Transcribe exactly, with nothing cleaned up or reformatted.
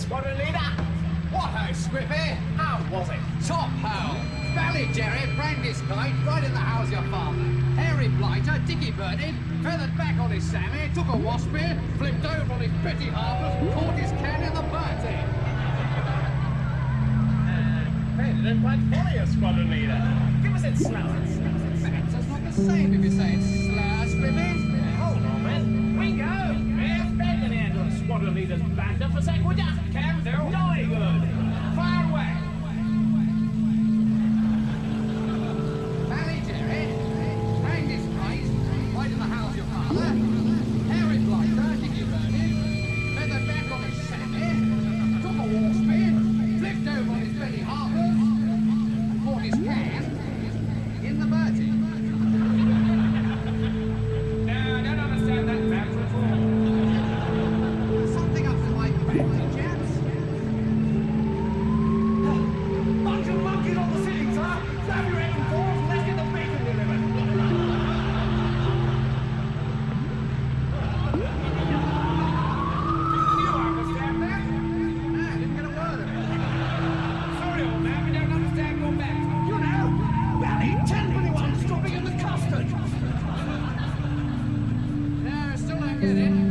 Squadron leader. What ho, Squiffy? How was it? Top ho! Valley Jerry, Brandy's kite, right in the house your father. Hairy blighter, Dicky birded, feathered back on his Sammy, took a wasp spear, flipped over on his Betty Harpers, caught his can in the birdie. Uh, hey, didn't quite follow you, Squadron leader. Give us it slow. That's not the same if you say it's slow, Squiffy. Hold on, man. We go. There's bacon here to the Squadron leader's backed up for a sec, would ya? Can do. Jolly good. Fire away. Valley Jerry, Brandy's kite, right in the house your father. Hairy blighter, Dicky birded, feathered back on his Sammy, took a wasp spear, flipped over on his Betty Harpers, and caught his can in the birdie. No, I don't understand that matter at all. Something up to my Brandy, chaps. Bunch of monkeys on the ceiling, sir. Grab your apron forms and let's get the bacon delivered. You understand that? No, I didn't get a word of it. Sorry, old man, we don't understand your back. You know, Rally ten twenty-one stopping in the custard. No, I still don't get it.